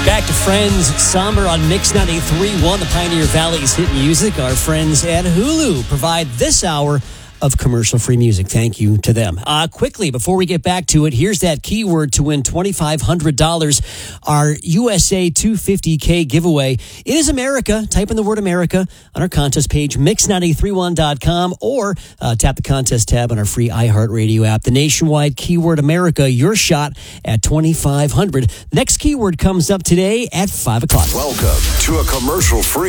Back to Friends, Somber on Mix 93.1, the Pioneer Valley's hit music. Our friends at Hulu provide this hour of commercial-free music. Thank you to them. Quickly, before we get back to it, here's that keyword to win $2,500. Our USA 250K giveaway. It is America. Type in the word America on our contest page, mix931.com, or tap the contest tab on our free iHeartRadio app. The nationwide keyword America, your shot at $2,500. Next keyword comes up today at 5 o'clock. Welcome to a commercial-free